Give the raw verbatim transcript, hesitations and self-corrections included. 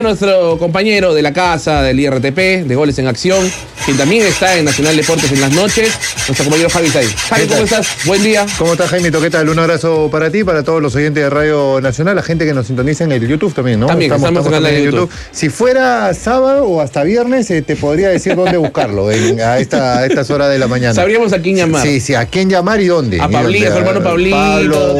Nuestro compañero de la casa, del I R T P, de Goles en Acción, quien también está en Nacional Deportes en las noches, nuestro compañero Javi Said. Javi, ¿cómo estás? Buen día. ¿Cómo estás, Jaimito? ¿Qué tal? Un abrazo para ti, para todos los oyentes de Radio Nacional, la gente que nos sintoniza en el YouTube también, ¿no? También, estamos, estamos, estamos en, en YouTube. YouTube. Si fuera sábado o hasta viernes, eh, te podría decir dónde buscarlo en, a, esta, a estas horas de la mañana. Sabríamos a quién llamar. Sí, sí, a quién llamar y dónde. A Pablito, a su hermano Pablito. Pablo,